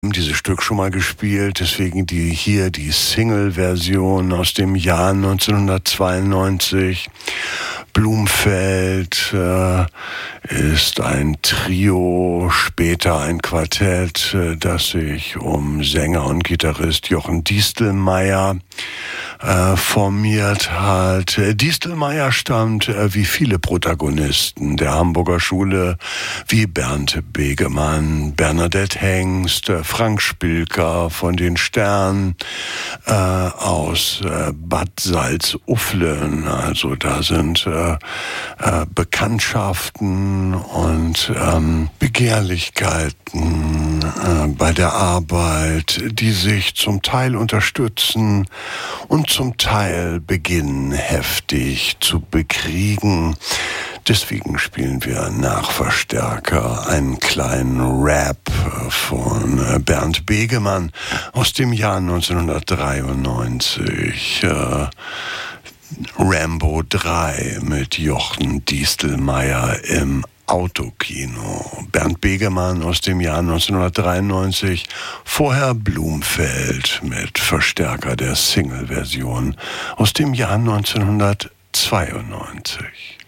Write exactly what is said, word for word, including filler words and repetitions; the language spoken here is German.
dieses Stück schon mal gespielt, deswegen die hier die Single-Version aus dem Jahr neunzehnhundertzweiundneunzig. Blumfeld äh, ist ein Trio, später ein Quartett, äh, das sich um Sänger und Gitarrist Jochen Diestelmeyer äh, formiert hat. Diestelmeyer stammt äh, wie viele Protagonisten der Hamburger Schule wie Bernd Begemann, Bernadette Hengst, äh, Frank Spilker von den Sternen äh, aus äh, Bad Salzuflen. Also da sind äh, äh, Bekanntschaften und ähm, Begehrlichkeiten äh, bei der Arbeit, die sich zum Teil unterstützen und zum Teil beginnen heftig zu bekriegen. Deswegen spielen wir nach Verstärker einen kleinen Rap von Bernd Begemann aus dem Jahr neunzehnhundertdreiundneunzig. Äh, Rambo drei mit Jochen Diestelmeyer im Autokino. Bernd Begemann aus dem Jahr neunzehnhundertdreiundneunzig. Vorher Blumfeld mit Verstärker der Single-Version aus dem Jahr neunzehnhundertzweiundneunzig.